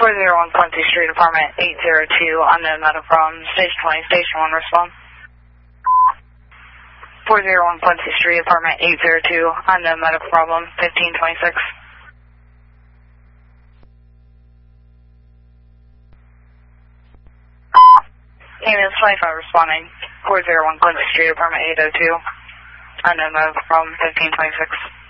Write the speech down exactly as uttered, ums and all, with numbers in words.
four oh one Quincy Street, apartment eight oh two, unknown medical problem, station twenty, station one, respond. four oh one Quincy Street, apartment eight oh two, unknown medical problem, fifteen twenty-six. Ambulance twenty-five responding, four oh one Quincy Street, apartment eight oh two, unknown medical problem, fifteen twenty-six.